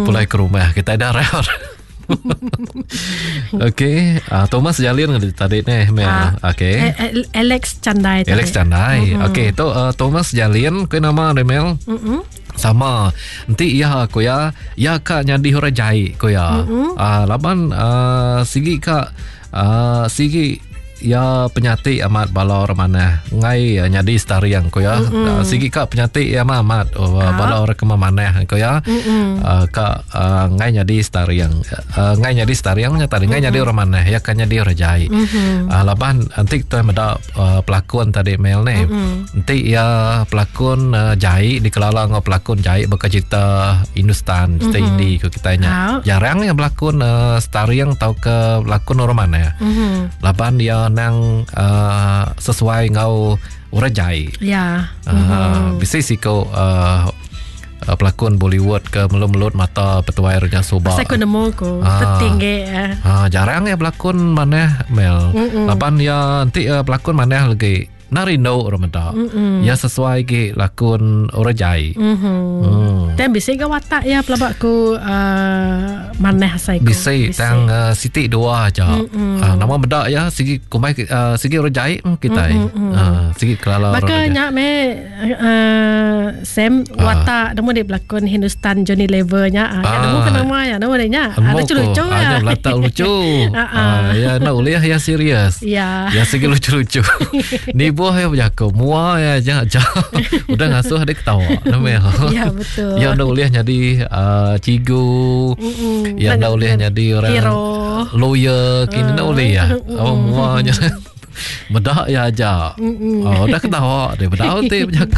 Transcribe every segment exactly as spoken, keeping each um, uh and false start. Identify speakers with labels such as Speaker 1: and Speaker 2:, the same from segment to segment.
Speaker 1: Pulai ke rumah kita ada rewar. Okey, uh, Thomas Jalin tadi ni Mel. Uh, Okey.
Speaker 2: Alex Chandai tadi.
Speaker 1: Alex Chandai. Mm-hmm. Okey, tu uh, Thomas Jalin ke nama ni Mel. Mm-hmm. Sama. Nanti ya ko ya, ya ka nyadi hora jai ko ya. Mm-hmm. Uh, laban uh, sigi ka uh, sigi ya penyati amat balor mana ngai uh, nyadi stariang ko ya. Mm-hmm. Uh, sigi ka penyati ya amat oh, uh, balor ke mana ko ya. Mm-hmm. Uh, ka uh, ngai nyadi stariang uh, ngai nyadi stariang nya tadi ngai nyadi orang mana ya kan nyadi orang jai. Mm-hmm. Uh, laban nanti tu meda uh, pelakon tadi Mel ni. Mm-hmm. Nanti ya pelakon uh, jai dikelala ngau pelakon jai berkecita Hindustan mm-hmm. Hindi ko kitanya. Jarang ya pelakon uh, stariang tau ke pelakon orang mana. Mm-hmm. Laban dia nang uh, sesuai ngau orang jai.
Speaker 2: Ya.
Speaker 1: Uh, mm-hmm. Bisa sih kau uh, uh, pelakon Bollywood ke melut-melut mata petuai Raja Soba.
Speaker 2: Saya kena mau ko
Speaker 1: ah,
Speaker 2: tertinggi.
Speaker 1: Ah, jarang ya pelakon mana Mel. Mm-mm. Lapan ya nanti uh, pelakon mana lagi Narindo orang meda. Ya sesuai ke lakon orang jai. Mm-hmm. Hmm.
Speaker 2: Dan bisa ke watak ya pelabak ku uh, maneh saya ku.
Speaker 1: Bisa tang uh, siti dua aja. Mm-hmm. Uh, nama beda ya sigi kumai uh, sigi orang jai kita. Mm-hmm. Uh, sigi kelala orang jai.
Speaker 2: Makanya me uh, Sam watak uh. nama dia pelakon Hindustan Johnny Lever-nya. Ah, uh, nama ke nama ya, nama dia nya. Ada lucu ya.
Speaker 1: Ada latak lucu. Ah, ya nak uliah ya serius.
Speaker 2: Ya.
Speaker 1: Ya sigi lucu-lucu. Ni buah ya berjaga muah ya jangan udah ngasuh ada ketawa namanya. Ya betul. Yang dah uliah jadi uh, cigu. Mm-mm. Yang dah uliah jadi orang hero lawyer kini dah uliah oh muahnya bedak ya aja. Mm-mm. Oh dah ketawa dia bedak tu berjaga.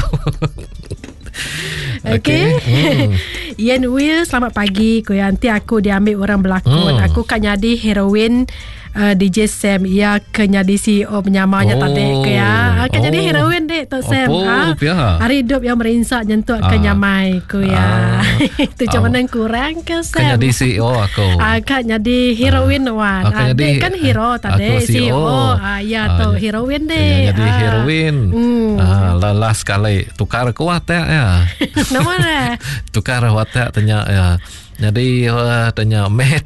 Speaker 2: Okay, okay. Hmm. Ian Will, selamat pagi. Ko nanti aku diambil orang berlakon. Hmm. Aku kan jadi heroin uh, D J Sam. Ia ke jadi C E O penyamanya oh. tadi ke ya. Kan oh. jadi heroin dek Tok Sam.
Speaker 1: Oh, ha. Ya.
Speaker 2: Hari hidup yang merinsak nyentuh ke ah. nyamai ko ya. Itu cuma nang kurang ke Sam.
Speaker 1: Kan jadi C E O aku.
Speaker 2: Ah, kan jadi heroin ah. wan. Ah, dek kan hero tadi C E O. Ah, ya ah, tu heroin dek.
Speaker 1: Jadi ah. heroin. Hmm. Ah, lelas sekali tukar kuat ya.
Speaker 2: Nama dia?
Speaker 1: Tukar watak tanya ya. Jadi uh, tanya met.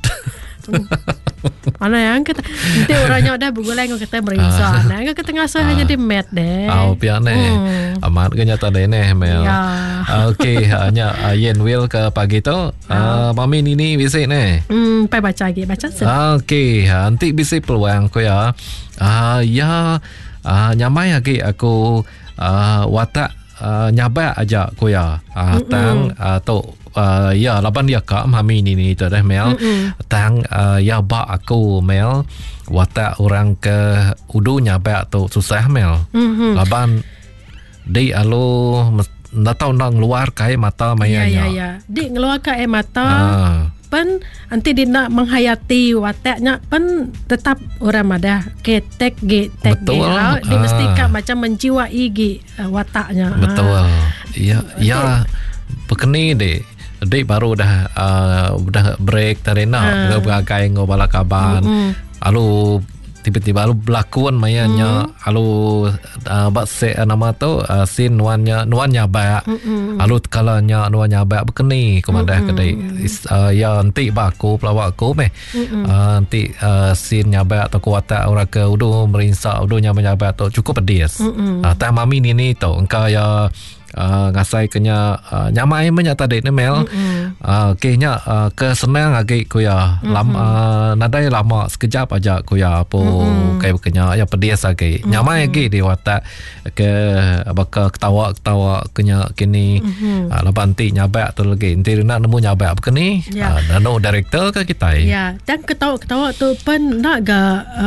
Speaker 2: Mana yang kita nanti orangnya dah bergulai ngau kita merinsak. Nah, ngau kita ngasuh hanya di met deh.
Speaker 1: Oh, pian eh. Amat ke nyata deh neh Mel.
Speaker 2: Ya.
Speaker 1: Okey, hanya uh, Yen Will ke pagi tu. Uh, mami Nini visit neh.
Speaker 2: Hmm, pai baca lagi, baca se.
Speaker 1: Okey, nanti bisa peluang ko ya. Ah, uh, ya uh, nyamai lagi aku uh, watak Uh, nyabak aja ko ya uh, tang uh, tu uh, ya laban dia ka mami ni ni tu dah Mel. Mm-mm. Tang uh, ya ba aku Mel watak orang ke udu nyabak tu susah Mel. Mm-hmm. Laban di alo nak tahu nak keluar kai mata mayanya.
Speaker 2: Ya ya ya. Di keluar kai mata. Uh. Pen nanti dia nak menghayati wataknya pen tetap orang madah ketek ge tek ge dia ah. mesti kak macam menjiwai ge uh, wataknya.
Speaker 1: Betul. Ya ah. ya bekeni deh. Dek baru dah uh, dah break tadi nak ah. bergagai ngau balakaban. Mm-hmm. Lalu tiba-tiba alu berlakon mayanya mm. alu uh, bak se uh, nama tu uh, sin nuannya nuannya ba mm-hmm. alu kalanya nuannya ba bekeni komandah mm-hmm. kedai uh, ya nanti baku pelawak ku meh mm-hmm. uh, nanti uh, sinnya ba atau kuata orang ke udu merinsak udunya menyaba tu cukup pedas mm-hmm. uh, ta mami ni ni tu engkau ya Uh, ngasai kenya uh, nyamai menyata dek ni Mel. Mm-hmm. Uh, kenya uh, kesenang lagi ku ya. Mm-hmm. Lama uh, nadai lama sekejap aja ku ya apa mm-hmm. kai kenya ya pedas lagi. Mm-hmm. Nyamai lagi di watak ke bakal ketawa-ketawa kenya kini mm-hmm. uh, lepas nanti nyabak tu lagi. Nanti nak nemu nyabak apa ni? Yeah. Uh, dan no director ke kita.
Speaker 2: Ya, yeah. Dan ketawa-ketawa tu pun nak ga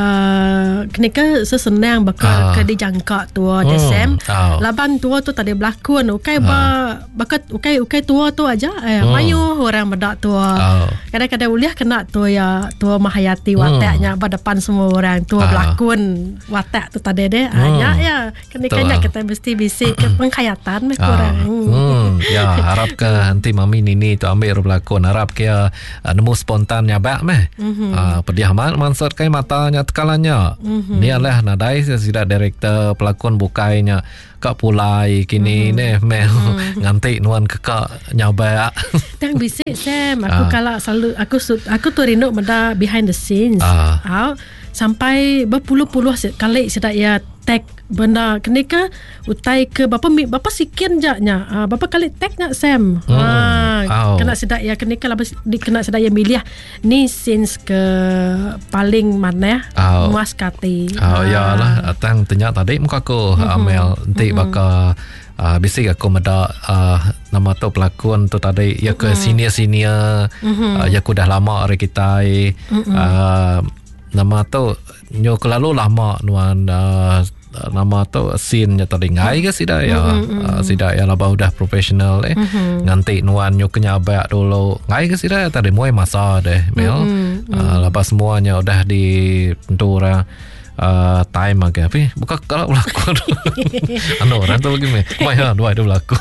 Speaker 2: uh, kini ke sesenang bakal uh. ke dijangka tua mm. Sam. Oh. Laban tua tu tadi berlaku ukai ba bakat ukai ukai tua tu aja eh oh. mayu orang bedak tua oh. kadang-kadang uliah kena tua ya tua mahayati wataknya hmm. pada depan semua orang tua ah. berlakon watak tu tadi deh hmm. hanya ya kena-kena kita mesti bisik ke penghayatan mereka ah. orang
Speaker 1: hmm. ya harap ke nanti mami Nini tu ambil berlakon harap ke uh, nemu spontan nyabak meh mm-hmm. uh, pediaman mansur kai matanya tekalannya mm-hmm. ni lah nadai sudah director pelakon bukainya kak pulai kini mm-hmm. nih Mel nganti nuan kakak nyoba.
Speaker 2: Tang bisik Sam, aku kalau selalu aku aku tu rindu menda behind the scenes. Ah. Sampai berpuluh-puluh kali sudah ya tag benda kenika utai ke bapa bapa sikian jaknya uh, bapa kali tag nak Sam hmm. ha oh. Kena sedak ya kenika lah di kena sedak ya milih ni scenes ke paling mana oh. Muas kati
Speaker 1: oh ha. Ya lah tang tanya tadi muka aku mm-hmm. Amel nanti mm-hmm. bakal uh, bisik aku meda uh, nama tu pelakon tu tadi ya ke mm-hmm. senior-senior mm-hmm. uh, ya aku dah lama hari kita mm-hmm. uh, nama tu nyo kelalu lama nuan uh, nama tu scene nya tadi ngai ke sida ya mm-hmm. uh, sida ya labah udah profesional eh mm-hmm. nganti nuan nyo kenyabak dulu ngai ke sida tadi muai masa deh Mel mm-hmm. uh, labah semuanya udah di tentu orang Uh, time agak tapi bukan kalau berlakon anu orang tu lagi meh mai ha dua itu berlakon.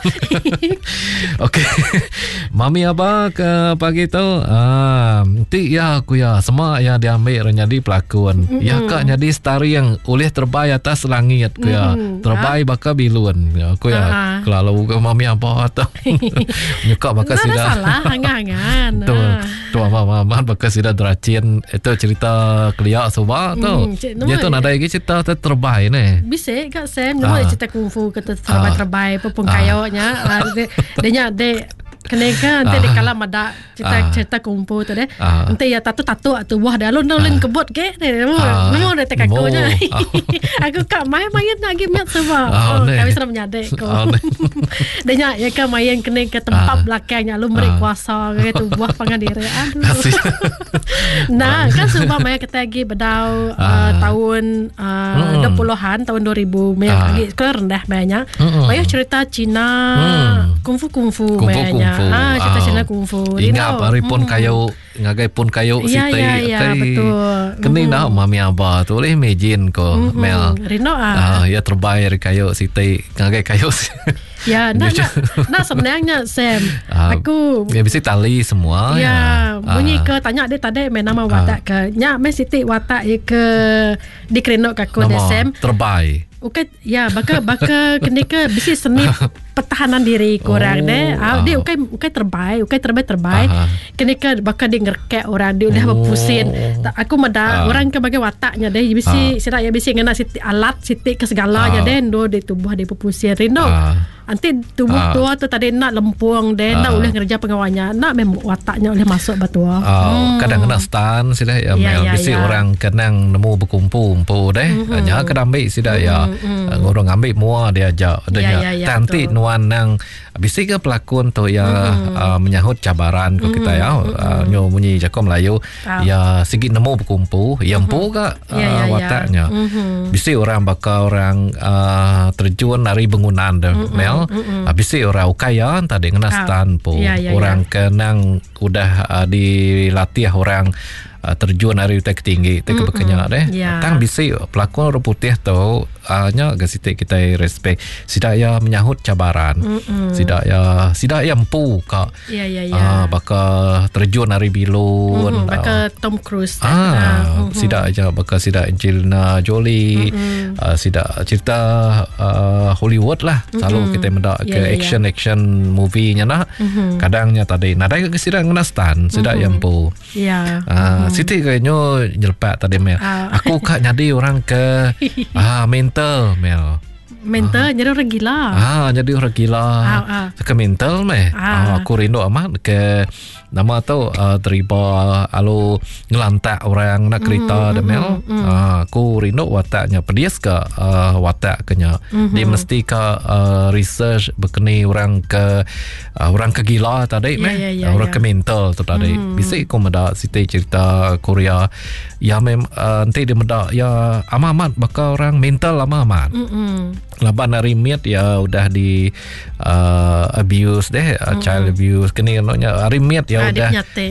Speaker 1: Okey mami apa ke pagi tu ah nanti ya aku ya semua yang diambil jadi pelakon mm-hmm. ya kak jadi starry yang oleh terbaik atas langit ku ya mm-hmm. terbaik bakal bilun ya, aku ya uh-huh. kalau ke mami apa tu nyuka bakal sida
Speaker 2: salah hangan-hangan
Speaker 1: tu tu mama bakal sida deracin itu cerita kelia soba tu mm, tu nada lagi cerita terbaik ni.
Speaker 2: Bisa kat Sam, nama ah. cerita kungfu kata terbaik-terbaik pun ah. kayaknya. Dia nya de keneka nanti ah. de kala mada cerita ah. cerita kungfu tu deh. Ah. Nanti ya tatu-tatu tu wah dah lon lon kebot ke. Memang memang de tek aku nya. Aku kak main-main lagi miat sebab. Oh, kami sudah menyadek ko. Dia nya ya ka main kena ke tempat belakangnya lu meri kuasa ke tu buah pangandiri. Aduh. Nah, kan sebab maya kita lagi bedau tahun uh, dua puluhan tahun dua ribu banyak ah. lagi sekolah rendah banyak mm-hmm. banyak cerita Cina mm. kungfu kungfu banyak ah cerita oh. Cina kungfu
Speaker 1: ingat hari pun mm. kayu ngagai pun kayu
Speaker 2: ya,
Speaker 1: sitai
Speaker 2: ya, ya, betul
Speaker 1: kini mm-hmm. nak mami abah tu boleh imagine ko mm-hmm. Mel
Speaker 2: Rino ah.
Speaker 1: ah ya terbaik kayu sitai ngagai kayu
Speaker 2: ya, nak, nak, nak sebenarnya Sam, uh, aku
Speaker 1: ya bisa tali semua.
Speaker 2: Ya, ya. bunyi uh, ke tanya dia tadi main nama watak uh, ke, nya main siti watak ye ke dikerenok aku deh Sam.
Speaker 1: Terbaik.
Speaker 2: Oke, ya, baka baka kenika bisa seni pertahanan diri korang oh, deh. Ah, uh, dia ukai ukai terbaik, ukai terbaik terbaik. Uh, Kenika baka dia ngerkek orang dia udah oh, berpusing. Aku mada uh, orang ke bagi wataknya deh. Bisa uh, sira ya bisa ngena siti alat siti ke segalanya uh, deh. Do dia tubuh dia berpusing. Rindo. Uh, Nanti tubuh uh, tua tu tadi nak lempung deh, uh, nak boleh kerja pengawalnya, nak memang wataknya boleh masuk batua.
Speaker 1: Uh, hmm. Kadang kena stand sila ya, ya, ya bisi ya. Orang kenang nemu berkumpul-kumpul deh. Mm-hmm. Nya kadang ambil sila mm-hmm. ya. Mm-hmm. Ngorong ambil mua dia ajak adanya. Ya, ya, ya, nanti betul. Nuan nang bisi ke pelakon tu ya mm-hmm. uh, menyahut cabaran ko mm-hmm. kita ya. Uh, nyo bunyi Jakom Melayu uh. ya sigi nemu berkumpul, yang mm-hmm. pu ka uh, ya, ya, wataknya. Ya. Mm-hmm. Bisi orang bakal orang uh, terjun dari bangunan deh. Mm-hmm. Mm-hmm. Habis itu orang kaya tadi kena stand po ya, ya, orang ya. Kenang udah uh, dilatih orang uh, terjun dari tek tinggi tek mm-hmm. bekenyak deh ya. Tang bisi pelakon orang putih tu hanya uh, gasite kita respect sidak ya menyahut cabaran mm-hmm. sidak ya sidak ya empu kak
Speaker 2: ya ya ya
Speaker 1: uh, bakal terjun dari bilun
Speaker 2: mm-hmm. bakal uh, Tom Cruise
Speaker 1: ah mm-hmm. sidak aja bakal sidak Angelina Jolie mm-hmm. uh, sidak cerita uh, Hollywood lah mm-hmm. selalu kita mendak ke yeah, action yeah. action movie nya nak mm-hmm. kadangnya tadi nadai ke sidak ngena stand sidak mm-hmm. yang empu
Speaker 2: ya
Speaker 1: yeah. uh, mm-hmm. siti kayaknya nyelpak tadi Mel uh. aku kak nyadi orang ke ah mental Mel
Speaker 2: mental ah. jadi orang gila
Speaker 1: ah jadi orang gila ah, ah. ke mental meh ah. ah, aku rindu amat ke nama tu uh, terima alu ngelantak orang nak kereta mm, Mel mm, mm. ah, aku rindu wataknya pedias ke uh, watak kenya mm-hmm. dia mesti ke uh, research berkenai orang ke uh, orang ke gila tadi yeah, meh yeah, yeah, orang yeah. ke mental tu tadi mm. bisa aku meda siti cerita Korea ya mem uh, nanti dia meda ya amat bakal orang mental amat mm-hmm. Laban dari miat ya udah di uh, abuse deh mm-hmm. child abuse kini noknya hari miat ya udah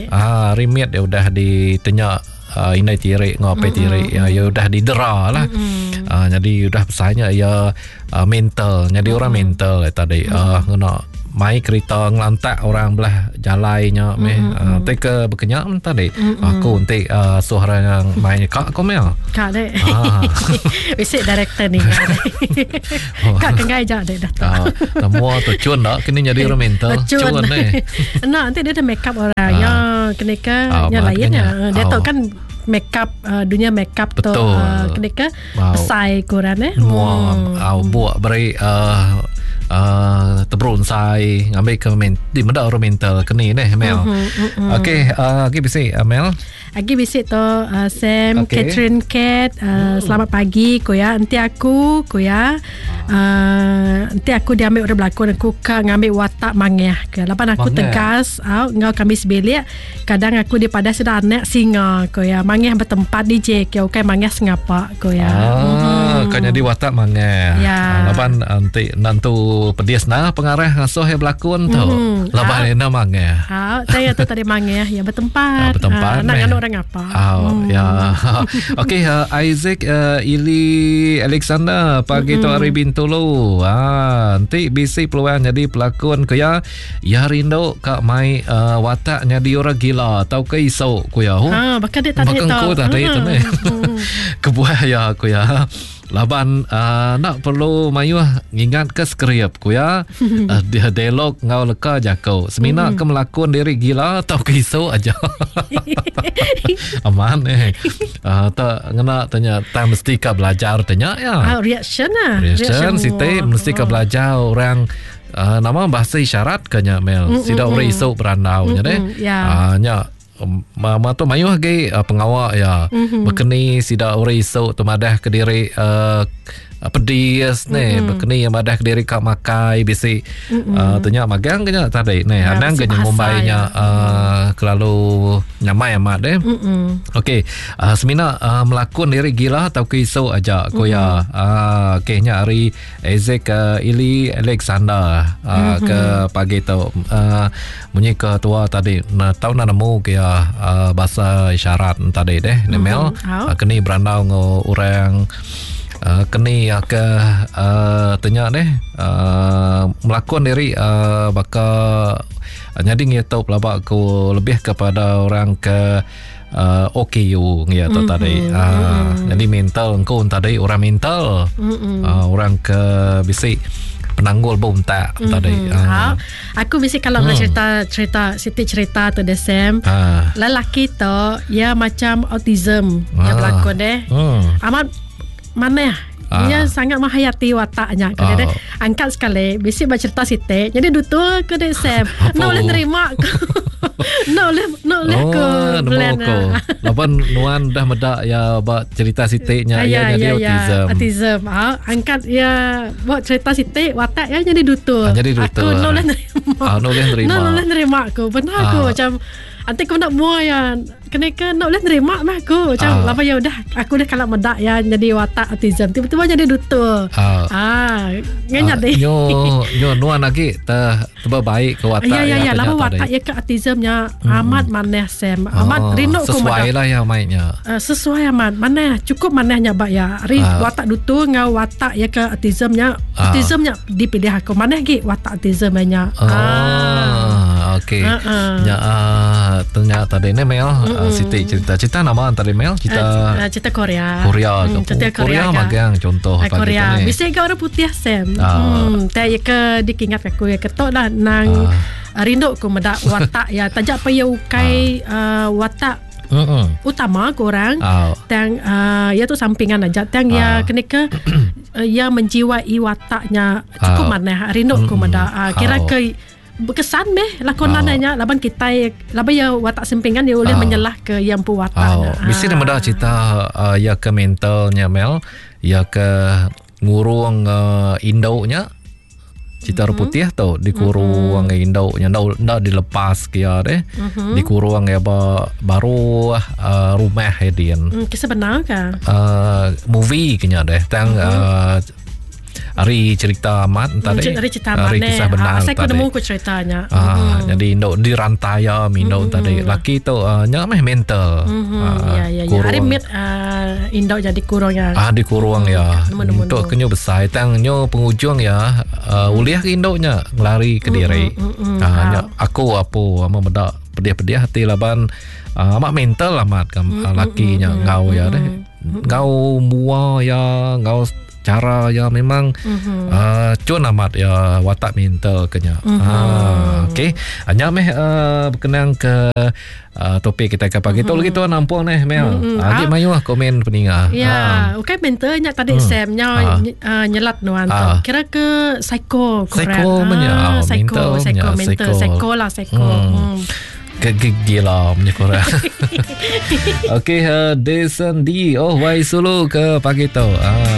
Speaker 1: ah remit ya udah ditanya uh, inai tirik ngopi tirik ya ya udah didera lah mm-hmm. uh, jadi udah pesanya ya uh, mental jadi mm-hmm. orang mental ya tadi mm-hmm. uh, ngena mai kereta ngelantak orang belah jalainya meh uh, te ke berkenyak tadi aku nanti uh, suara yang main kak kau mel
Speaker 2: kak dek bisik director ni kak kengai je dek dah
Speaker 1: semua tu cun dah kini jadi mental cun eh
Speaker 2: nah nanti dia ada makeup orang yang kena ke yang lainnya dia tahu kan makeup uh, dunia makeup tu uh, kenika sai kurang eh
Speaker 1: mua au buat beri uh, uh, tebrun sai ngambil ke men di mana orang mental kini ni Mel. Okey uh, okey bisi uh, Mel.
Speaker 2: Agi bisik tu uh, Sam, okay. Catherine Cat uh, hmm. Selamat pagi Koya. Nanti aku Koya uh, Nanti aku diambil orang berlakon. Aku ka ngambil watak mangeh ke. Lepas aku mangeh. Tegas uh, ngau kami sebelik. Kadang aku daripada sudah anak singa Koya. Mangeh bertempat di J K. Okay mangeh sengapa Koya.
Speaker 1: Ah, hmm. Kan jadi watak mangeh
Speaker 2: ya.
Speaker 1: uh, Lepas nanti nantu pedias nah pengarah ngasuh yang berlakon tu hmm. Lepas uh, ni mangeh
Speaker 2: uh, saya tu tadi mangeh yang bertempat
Speaker 1: uh, Bertempat uh,
Speaker 2: nak orang apa?
Speaker 1: Oh, hmm. ya. Okey, uh, Isaac uh, Ili Alexander pagi tu hari Bintulu. Ah, nanti bisi peluang jadi pelakon ke ya. Ya rindu kak mai uh, watak jadi orang gila atau ke iso ku ya.
Speaker 2: Ha, bakal dia tadi
Speaker 1: tu. Bakal ku tadi tu ni. Kebuah ya ku ya. Laban uh, nak perlu mayu ingat ke skrip ku ya. uh, dia dialog ngau leka jakau. Semina mm. ke melakon diri gila atau ke iso aja. Aman eh. Uh, tak ngena tanya tak mesti ka belajar tanya ya.
Speaker 2: Ah, reaction lah.
Speaker 1: Reaction, reaction siti mesti ka belajar orang uh, nama bahasa isyarat kanya Mel. Mm, Sida mm, orang mm. iso berandau nya deh. Ah nya mama tu mayu lagi uh, pengawak ya. Mm-hmm. Berkeni sida orang iso tu madah ke diri uh, pedis ni mm-hmm. berkeni yang madah ke diri kak makai bisi mm-hmm. uh, tanya magang kenya tadi ni ya, anang kenya mumbainya ya. uh, kelalu nyamai amat deh. Mm-hmm. Okey uh, semina uh, melakon diri gila atau ke iso aja ko ya. Mm-hmm. uh, kenya hari Isaac uh, Ili Alexander uh, mm-hmm. ke pagi tu uh, bunyi ke tua tadi na tahu na nemu ke uh, bahasa isyarat tadi deh mm-hmm. Nemel uh, keni berandau ngo orang Uh, keni ke uh, tanya deh uh, melakon diri uh, bakal uh, nyadi ngetau pelabak aku lebih kepada orang ke uh, O K U ya tu mm-hmm. tadi uh, mm-hmm. jadi mental engkau tadi orang mental mm-hmm. uh, orang ke bisi penanggul bom tak mm-hmm. tadi uh.
Speaker 2: aku bisi kalau mm. cerita cerita Siti cerita tu deh Sam uh. lelaki tu ya macam autism ah. yang berlakon deh mm. amat mana ah. dia sangat menghayati wataknya kadang-kadang oh. angkat sekali bisik bercerita Siti jadi dutul ke dek Sam nak boleh terima ke nak boleh nak boleh ke
Speaker 1: plan lapan nuan dah medak ya buat cerita Siti nya ya, ya, jadi ya, autism
Speaker 2: autism ah, angkat ya buat cerita Siti watak ya jadi dutul
Speaker 1: ah, jadi dutul
Speaker 2: aku nak boleh terima
Speaker 1: ah, nak boleh terima
Speaker 2: nak boleh terima aku benar ah. aku macam nanti aku nak mua ya kena ke nak boleh terima mah aku macam uh. apa ya udah aku dah kalau medak ya jadi watak autism tiba-tiba jadi dutul uh. ah ngenya deh
Speaker 1: nyo nyo nuan lagi ter terbaik ke watak
Speaker 2: ya ya ya lama watak ya ke autismnya hmm. amat maneh Sam amat uh. rindu
Speaker 1: ku sesuai lah ya mainnya
Speaker 2: uh, sesuai amat maneh cukup manehnya bak ya ri uh. watak dutul ngau watak ya ke autismnya uh. autismnya dipilih aku maneh gi watak autismnya
Speaker 1: uh. ah okey uh-uh. ya uh, ternyata tadi ni Mel mm-hmm. uh, Siti cerita cerita nama tadi Mel cerita
Speaker 2: uh, cerita Korea
Speaker 1: Korea hmm, cerita Korea, Korea magang contoh
Speaker 2: uh, Korea bisa ke orang putih Sam uh. hmm tak ke dikingat aku ya ketok dah nang uh. rindu ku medak watak ya tajak pa ya ukai uh. uh, watak uh-uh. utama korang uh. tang uh, ya tu sampingan aja tang uh. ya kena ke uh, ya menjiwai wataknya cukup uh. mana rindu ku medak uh, kira uh. ke berkesan meh lakonannya oh. laban kita laban ya watak sampingan dia boleh oh. menyelah ke yang pu watak
Speaker 1: oh. mesti dia mudah cerita uh, ya ke mentalnya Mel ya ke ngurung uh, indaunya cerita mm-hmm. putih tu dikurung mm-hmm. indaunya ndak ndak dilepas kia deh mm-hmm. dikurung ya ba, baru uh, rumah hedian
Speaker 2: mm, kisah benar ke
Speaker 1: uh, movie kenya deh tang mm-hmm. uh, Ari cerita amat tadi.
Speaker 2: Ari cerita amat ni.
Speaker 1: Kisah benar
Speaker 2: saya
Speaker 1: tadi.
Speaker 2: kena mungku ceritanya.
Speaker 1: Ah,
Speaker 2: mm-hmm.
Speaker 1: Jadi Indo di rantai ya, Indo mm-hmm. tadi. Laki tu uh, nya meh mental.
Speaker 2: Mm-hmm.
Speaker 1: Ah,
Speaker 2: ya ya ya. Ari mit uh, Indo jadi kurang ya.
Speaker 1: Ah di kurang mm-hmm. ya. Untuk kenyo besar tang nyo penghujung ya uh, mm-hmm. uliah ke Indo nya ngelari ke diri. Mm-hmm. Ah, nya, aku apa ama bedak pedih-pedih hati laban uh, amat mental amat kan mm-hmm. lakinya mm-hmm. ngau ya deh. Mm-hmm. Ngau mua ya, ngau cara ya memang mm-hmm. uh, cun amat ya watak mental kenya. Mm-hmm. Ah, okey. Hanya meh uh, berkenang ke uh, topik kita ke pagi mm-hmm. tu lagi tu nampung neh Mel. Mm-hmm. Ah, mayu lah komen peninga.
Speaker 2: Ya, ah. okay mentalnya tadi mm. Sam nya ah. uh, nyelat nuan tu. Ah. Kira ke psycho korang.
Speaker 1: Psycho menya.
Speaker 2: Ah, psycho,
Speaker 1: mental
Speaker 2: psycho, mental, psycho lah psycho. Hmm. Hmm.
Speaker 1: Gila punya korang. Okey, uh, Desan D. Oh, wai solo ke pagi tu. Ah.